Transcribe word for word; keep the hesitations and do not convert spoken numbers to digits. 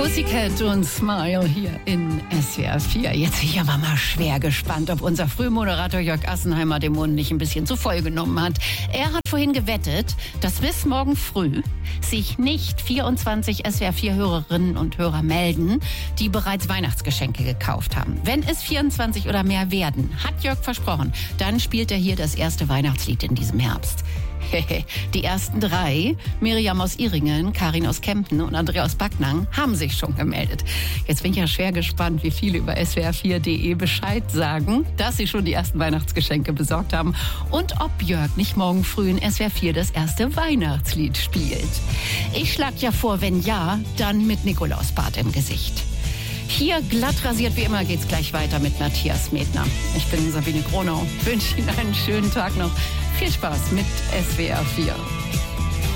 Pussycat und Smile hier in S W R vier. Jetzt bin ich aber mal schwer gespannt, ob unser Frühmoderator Jörg Assenheimer den Mund nicht ein bisschen zu voll genommen hat. Er hat vorhin gewettet, dass bis morgen früh sich nicht vierundzwanzig S W R vier Hörerinnen und Hörer melden, die bereits Weihnachtsgeschenke gekauft haben. Wenn es vierundzwanzig oder mehr werden, hat Jörg versprochen, dann spielt er hier das erste Weihnachtslied in diesem Herbst. Die ersten drei, Miriam aus Ihringen, Karin aus Kempten und Andrea aus Backnang, haben sich schon gemeldet. Jetzt bin ich ja schwer gespannt, wie viele über S W R vier punkt de Bescheid sagen, dass sie schon die ersten Weihnachtsgeschenke besorgt haben und ob Jörg nicht morgen früh in S W R vier das erste Weihnachtslied spielt. Ich schlag ja vor, wenn ja, dann mit Nikolausbart im Gesicht. Hier glatt rasiert wie immer geht's gleich weiter mit Matthias Medner. Ich bin Sabine Gronau, wünsche Ihnen einen schönen Tag noch. Viel Spaß mit S W R vier.